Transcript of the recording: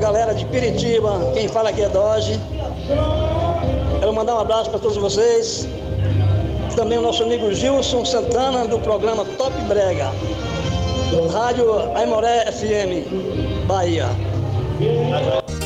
galera de Piritiba, quem fala aqui é Doge. Quero mandar um abraço para todos vocês. Também o nosso amigo Gilson Santana, do programa Top Brega, Rádio Aimoré FM, Bahia.